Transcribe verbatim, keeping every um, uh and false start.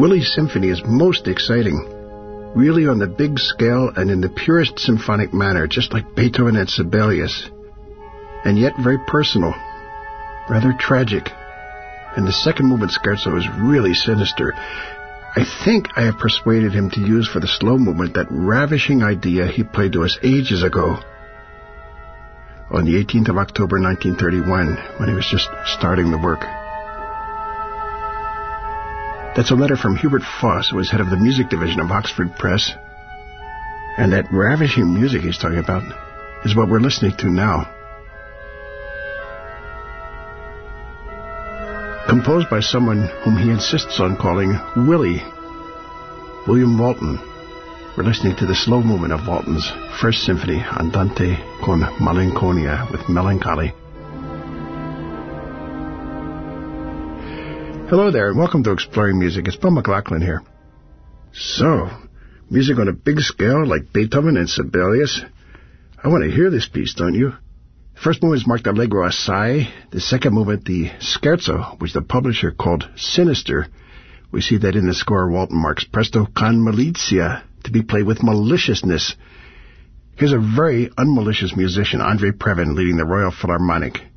Willie's symphony is most exciting, really on the big scale and in the purest symphonic manner, just like Beethoven and Sibelius, and yet very personal, rather tragic. And the second movement scherzo is really sinister. I think I have persuaded him to use for the slow movement that ravishing idea he played to us ages ago, on the eighteenth of October nineteen thirty-one, when he was just starting the work. That's a letter from Hubert Foss, who was head of the music division of Oxford Press. And that ravishing music he's talking about is what we're listening to now. Composed by someone whom he insists on calling Willie, William Walton. We're listening to the slow movement of Walton's First Symphony, Andante con Malinconia, with melancholy. Hello there, and welcome to Exploring Music. It's Bill McLaughlin here. So, music on a big scale like Beethoven and Sibelius. I want to hear this piece, don't you? The first movement is marked Allegro assai. The second movement, the scherzo, which the publisher called sinister. We see that in the score Walton marks presto con malizia, to be played with maliciousness. Here's a very unmalicious musician, Andre Previn, leading the Royal Philharmonic.